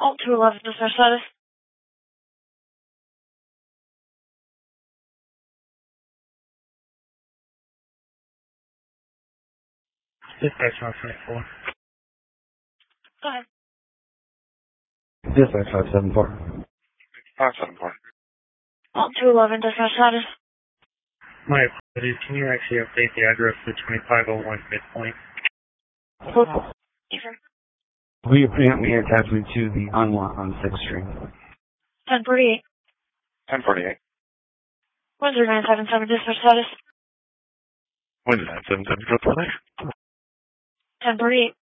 Alt 211, dispatch status. Dispatch 174. Go ahead. Dispatch 574. 574. Alt 211, dispatch status. My apologies. Can you actually update the address to 2501 Midpoint? Ethan. We apparently attachment to the unlock on 6th Street. 1048. 1048. 10977, dispatch status. When did that 777 go for there? 1048.